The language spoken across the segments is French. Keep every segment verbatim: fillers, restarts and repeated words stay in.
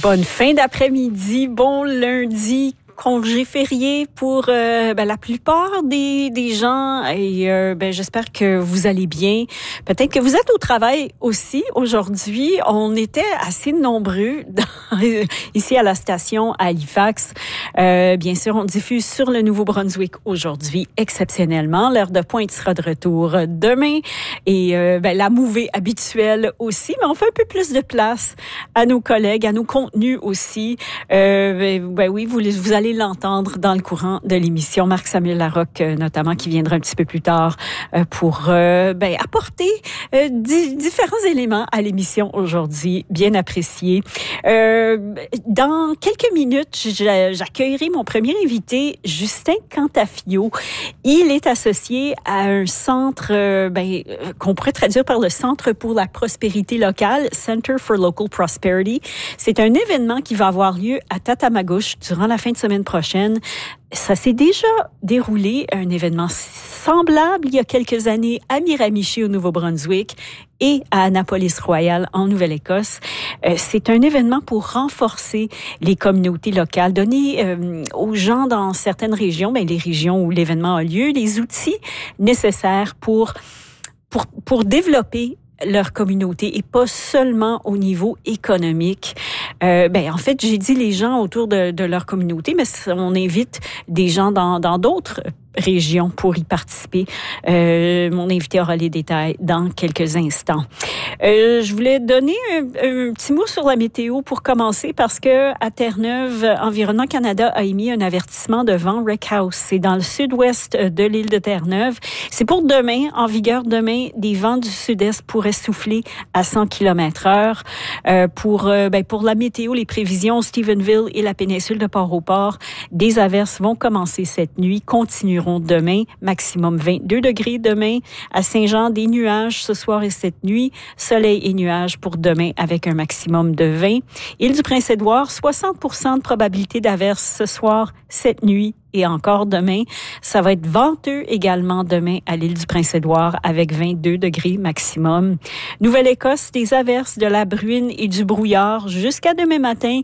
Bonne fin d'après-midi, bon lundi, congé férié pour euh, ben, la plupart des, des gens et euh, ben, j'espère que vous allez bien. Peut-être que vous êtes au travail aussi aujourd'hui. On était assez nombreux dans, ici à la station à Halifax. Euh, bien sûr, on diffuse sur le Nouveau-Brunswick aujourd'hui exceptionnellement. L'heure de pointe sera de retour demain et euh, ben, la mouvée habituelle aussi, mais on fait un peu plus de place à nos collègues, à nos contenus aussi. Euh, ben, ben oui, vous, vous allez l'entendre dans le courant de l'émission. Marc-Samuel Larocque, euh, notamment, qui viendra un petit peu plus tard euh, pour euh, ben, apporter euh, di- différents éléments à l'émission aujourd'hui, bien appréciés. Euh, dans quelques minutes, j'accueillerai mon premier invité, Justin Cantafio. Il est associé à un centre euh, ben, qu'on pourrait traduire par le Centre pour la prospérité locale, Center for Local Prosperity. C'est un événement qui va avoir lieu à Tatamagouche durant la fin de semaine prochaine. Ça s'est déjà déroulé, un événement semblable il y a quelques années à Miramichi au Nouveau-Brunswick et à Annapolis-Royal en Nouvelle-Écosse. Euh, c'est un événement pour renforcer les communautés locales, donner euh, aux gens dans certaines régions, ben, les régions où l'événement a lieu, les outils nécessaires pour, pour, pour développer leur communauté et pas seulement au niveau économique. Euh, ben en fait, j'ai dit les gens autour de, de leur communauté, mais on invite des gens dans, dans d'autres régions pour y participer. Euh, mon invité aura les détails dans quelques instants. Euh, je voulais donner un, un petit mot sur la météo pour commencer parce que à Terre-Neuve, Environnement Canada a émis un avertissement de vent Rickhouse. C'est dans le sud-ouest de l'île de Terre-Neuve. C'est pour demain, en vigueur demain, des vents du sud-est pourraient souffler à cent kilomètres heure. Euh, pour, euh, ben, pour la météo, les prévisions, Stephenville et la péninsule de Port-au-Port, des averses vont commencer cette nuit, continueront demain, maximum vingt-deux degrés demain. À Saint-Jean, des nuages ce soir et cette nuit. Soleil et nuages pour demain avec un maximum de vingt. Île du Prince-Édouard, soixante pour cent de probabilité d'averse ce soir, cette nuit et encore demain. Ça va être venteux également demain à l'île du Prince-Édouard avec vingt-deux degrés maximum. Nouvelle-Écosse, des averses, de la bruine et du brouillard jusqu'à demain matin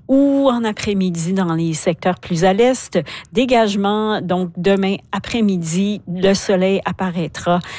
ou en après-midi dans les secteurs plus à l'est. Dégagement, donc demain après-midi, le soleil apparaîtra